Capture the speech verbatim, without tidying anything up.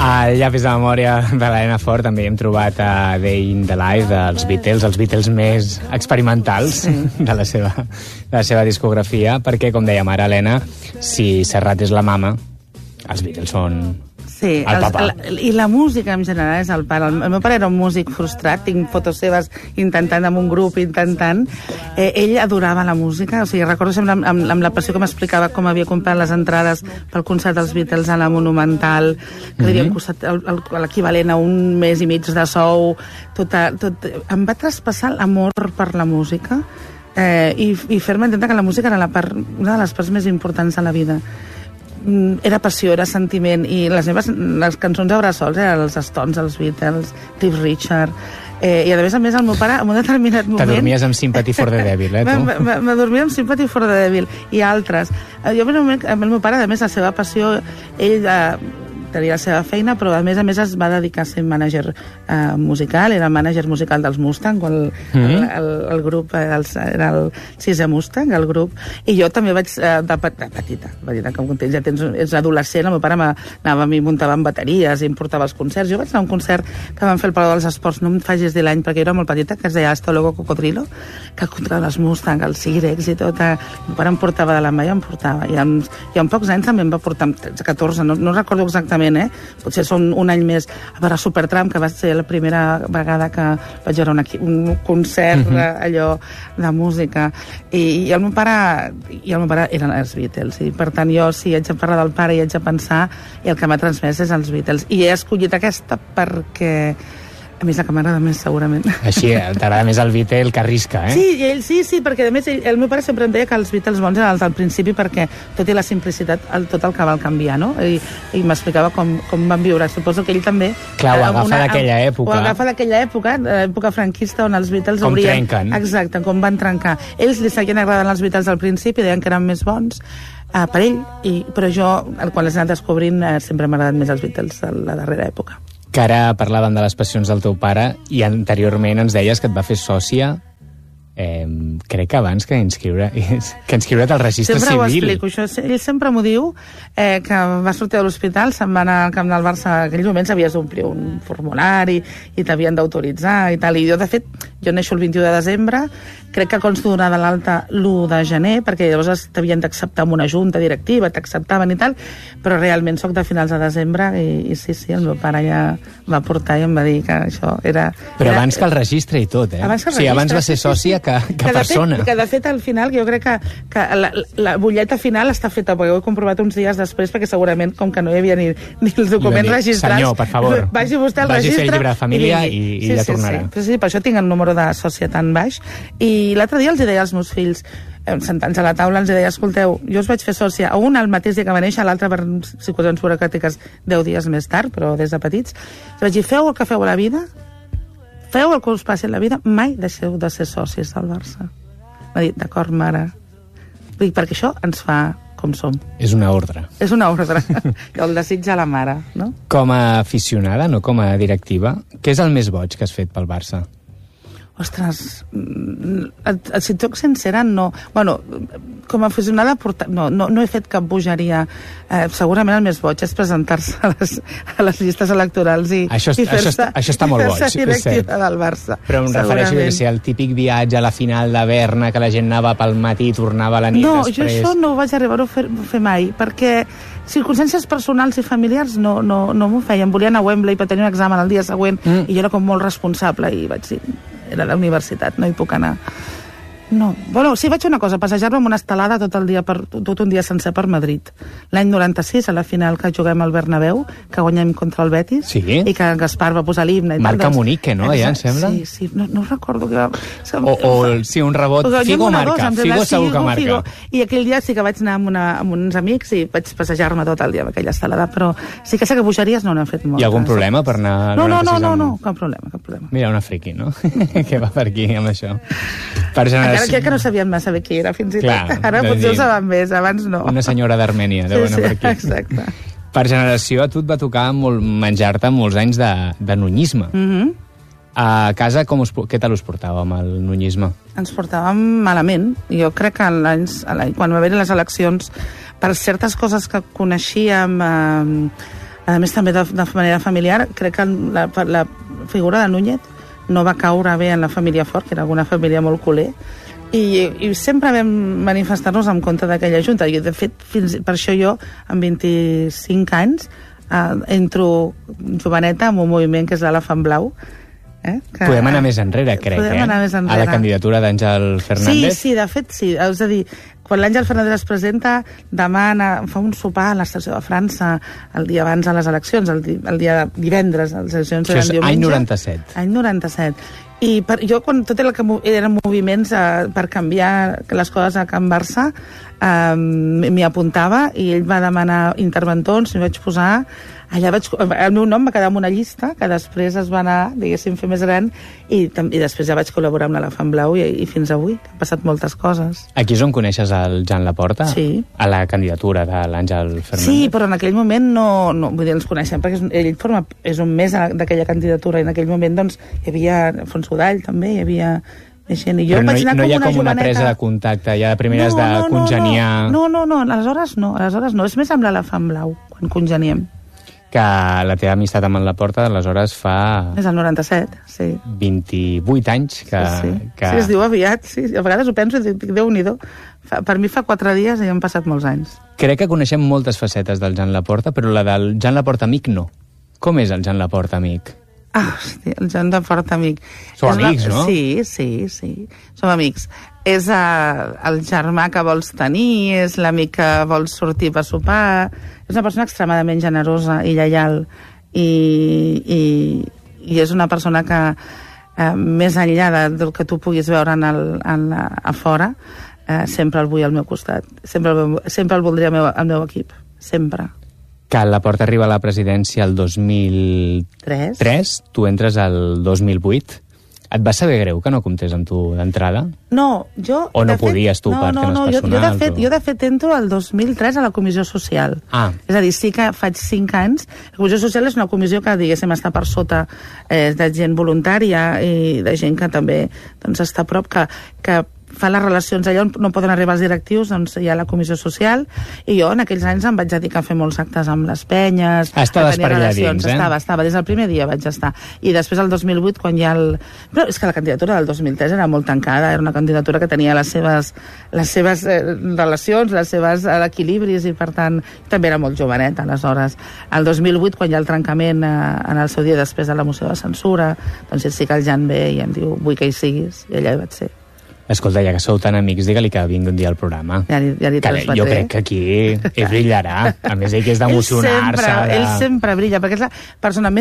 Al llapis de memòria de l'Helena Fort també hem trobat a Day in the Life dels Beatles, els Beatles més experimentals sí. de, la seva, de la seva discografia, perquè, com dèiem ara, Helena, si Serrat és la mama, els Beatles són... Sí, el els, el, i la música en general és el pare. El, el meu pare era un músic frustrat, tinc fotos seves intentant amb un grup, intentant. Eh, ell adorava la música, o sigui, recordo sempre amb, amb, amb la passió que m'explicava com havia comprat les entrades pel concert dels Beatles a la Monumental, que mm-hmm. li havien costat l'equivalent a un mes i mig de sou. Tot, tot, em va traspassar l'amor per la música eh, i, i fer-me entendre que la música era la part, una de les parts més importants de la vida. Era passió, era sentiment, i les meves les cançons de bressols eren els Stones, els Beatles, Cliff Richard, eh, i a més a més el meu pare en un determinat moment... T'adormies amb Sympathy for the Devil, eh, tu? M'adormia amb Sympathy for the Devil i altres. Jo, en un moment, el meu pare, a més, la seva passió, ell... Eh, tenia la seva feina, però a més a més es va dedicar a ser mànager eh, musical, era mànager musical dels Mustang, quan el, mm-hmm. el, el, el grup el, era el sisè Mustang, el grup, i jo també vaig, eh, de, de petita, petita, com ja tens, ets adolescent, el meu pare anava, m'hi muntava en bateries i em portava els concerts. Jo vaig anar a un concert que van fer al Palau dels Esports, no em facis dir l'any, perquè jo era molt petita, que es deia Hasta luego Cocodrilo, que contra els Mustang, els Sirex i tot, eh, el meu pare em portava de la mà i em portava, i en, i en pocs anys també em va portar, tretze, catorze, no, no recordo exactament, Eh? Potser són un any més a veure Supertramp, que va ser la primera vegada que vaig veure un, un concert mm-hmm. allò de música, i, i el meu pare i el meu pare eren els Beatles, i per tant jo si haig de parlar del pare i haig de pensar, i el que m'ha transmès és els Beatles, i he escollit aquesta perquè a més la que m'agrada més, segurament. Així, t'agrada més el Beatle que arrisca, eh? Sí, i ell, sí, sí, perquè a més ell, el meu pare sempre em deia que els Beatles bons eren els del principi, perquè tot i la simplicitat, el, tot el que val canviar, no? I, i m'explicava com, com van viure. Suposo que ell també... Clar, ho agafa d'aquella època. Ho agafa d'aquella època, l'època franquista, on els Beatles com haurien... trenquen. Exacte, com van trencar. Ells li seguien agradant els Beatles al principi, deien que eren més bons, uh, per ell, i, però jo, quan les he anat descobrint, uh, sempre m'ha agradat més els Beatles de la darrera època. Que ara parlàvem de les passions del teu pare i anteriorment ens deies que et va fer sòcia, eh, crec que abans que inscriure, que inscriure't al registre sempre civil. Sempre ho explico, això. Ell sempre m'ho diu, eh, que va sortir de l'hospital, se'n va anar al camp del Barça, en aquells moments havies d'omplir un formulari i t'havien d'autoritzar i tal, i jo, de fet, jo neixo el vint-i-u de desembre, crec que consto donar de l'alta l'u de gener, perquè llavors t'havien d'acceptar amb una junta directiva, t'acceptaven i tal, però realment sóc de finals de desembre i, i sí, sí, el meu pare ja va portar i em va dir que això era... Però era, abans que el registre i tot, eh? Abans que el o sigui, abans registre, va ser sòcia que, que, que persona. Fet, que de fet al final, que jo crec que, que la, la butlleta final està feta, perquè ho he comprovat uns dies després, perquè segurament, com que no hi havia ni, ni els documents dir, registrats... Senyor, per favor, vagi vostè al vagi registre... Vagi fer el llibre de família i, i, i sí, ja sí, tornarà. Sí, sí, sí, per això tinc el número de sòcia tan baix. I l'altre dia els deia als meus fills, sentant-se a la taula, els deia, escolteu, jo us vaig fer sòcia a un el mateix dia que va néixer, l'altre per situacions burocràtiques deu dies més tard, però des de petits. Els vaig dir, feu el que feu a la vida, feu el que us passi a la vida, mai deixeu de ser socis del Barça. M'ha dit, d'acord, mare. Dic, perquè això ens fa com som. És una ordre. És una ordre. El desig de la mare, no? Com a aficionada, no com a directiva, què és el més boig que has fet pel Barça? Ostres, si et soc sincera, no. Bueno, com a aficionada, no, no, no he fet cap bogeria. Eh, segurament el més boig és presentar-se a les, a les llistes electorals i, això, i fer-se això, això està molt boig, directiva del Barça. Però em refereixo que si el típic viatge a la final de Berna, que la gent anava pel matí i tornava a la nit no, després... No, jo això no ho vaig arribar a fer, fer mai, perquè circumstàncies personals i familiars no, no, no m'ho feien. Volia anar a Wembley per tenir un examen el dia següent mm. i jo era com molt responsable i vaig dir, era a la universitat, no hi puc anar. No. Bueno, sí, vaig fer una cosa, passejar-me amb una estelada tot el dia, per, tot un dia sencer per Madrid. L'any noranta-sis, a la final que juguem al Bernabéu, que guanyem contra el Betis, sí? I que Gaspar va posar l'himne. Marca doncs, Munique, no? Ja em sembla? Sí, sí, no, no recordo que va... O, o sí, un rebot, Figo marca, dos, Figo segur que marca. Figo. I aquell dia sí que vaig anar amb, una, amb uns amics i vaig passejar-me tot el dia amb aquella estelada, però sí que sé que bogeries no n'hem fet moltes. Hi ha algun problema per anar... No, no, no, no, amb... no, cap problema, cap problema. Mira, una friqui, no? Que va per aquí amb això. Per generació... Encara crec que no sabien massa bé qui era, fins i tot. Clar, ara potser ho saben més, abans no. Una senyora d'Armènia, deu anar sí, sí, per aquí. Exacte. Per generació, a tu et va tocar molt, menjar-te molts anys de, de nunyisme. Mhm. Mm A casa, com us, què tal us portàveu amb el nunyisme? Ens portàvem malament. Jo crec que l'any, quan va haver les eleccions, per certes coses que coneixíem... Eh, A més, també de, de manera familiar, crec que la, la figura de Núñez no va caure bé en la família Fort, que era una família molt culer, i, i sempre vam manifestar-nos en contra d'aquella junta. I, de fet, fins, per això jo, amb vint-i-cinc anys, eh, entro joveneta en un moviment que és l'Elefant Blau. Eh? Que, podem anar més enrere, crec, podem eh? anar més enrere. A la candidatura d'Àngel Fernández. Sí, sí, de fet, sí. És a dir, quan l'Àngel Fernández es presenta, demana, fa un sopar a l'estació de França el dia abans de les eleccions, el, di, el dia divendres, les eleccions eren diumenge. Any noranta-set. Any noranta-set. I per, jo, quan tot el que eren moviments eh, per canviar les coses a Can Barça, eh, m'hi apuntava i ell va demanar interventors, m'hi vaig posar. Allà vaig, el meu nom va quedar en una llista que després es va anar, diguéssim, fer més gran i, i després ja vaig col·laborar amb l'Elefant Blau i, i fins avui, han passat moltes coses. Aquí és on coneixes el Jan Laporta? Sí. A la candidatura de l'Àngel Fernández? Sí, però en aquell moment no, no vull dir, ens coneixem perquè és, ell forma, és un mes d'aquella candidatura i en aquell moment doncs hi havia Fons Godall també, hi havia gent. I jo però no, vaig anar no hi ha com una, com una joveneta... presa de contacte, ja de primeres no, no, de congeniar... No, no, no, no, aleshores no, aleshores no, és més amb l'Elefant Blau, quan congeniem. Que la teva amistat amb el Laporta, aleshores fa... És el noranta-set, sí. vint-i-vuit anys que... Sí, sí. que... sí, es diu aviat, sí. A vegades ho penso i dic, Déu-n'hi-do. Per mi fa quatre dies i han passat molts anys. Crec que coneixem moltes facetes del Jan Laporta, però la del Jan Laporta amic no. Com és el Jan Laporta amic? Ah, hòstia, el Jan Laporta amic. Sou és amics, la... no? Sí, sí, sí. Som amics. És uh, el germà que vols tenir, és l'amic que vols sortir per sopar. És una persona extremadament generosa i lleial. I, i, i és una persona que, uh, més enllà de, del que tu puguis veure en el, en la, a fora, uh, sempre el vull al meu costat. Sempre el, sempre el voldria al meu, al meu equip. Sempre. Que el Laporta arriba a la presidència el dos mil tres, Tres. Tu entres el dos mil vuit. Et va saber greu que no comptés amb tu d'entrada? No, jo... O no fet, podies tu, no, per no, temes no, personals? Jo, jo, de fet, o... jo de fet entro el dos mil tres a la Comissió Social. Ah. És a dir, sí que faig cinc anys. La Comissió Social és una comissió que, diguéssim, està per sota eh, de gent voluntària i de gent que també doncs, està a prop, que, que fa les relacions allà on no poden arribar els directius, doncs hi ha la Comissió Social, i jo en aquells anys em vaig dedicar a fer molts actes amb les penyes. Estaves per allà dins, eh? Estava, estava, des del primer dia vaig estar. I després el dos mil vuit, quan hi ha el... Però és que la candidatura del dos mil tres era molt tancada, era una candidatura que tenia les seves, les seves eh, relacions, les seves eh, equilibris, i per tant també era molt jovenet, aleshores. El dos mil vuit, quan hi ha el trencament eh, en el seu dia després de la moció de censura, doncs sí que el Jan ve i em diu, vull que hi siguis, i allà hi vaig ser. Escolta, ja que sou tan amics, digue-li que vingui un dia al programa. Ja li, ja li transmetré. Jo crec que aquí ell brillarà. A més, ell que és d'emocionar-se. Ell, sempre, de... ell sempre brilla, perquè és la persona més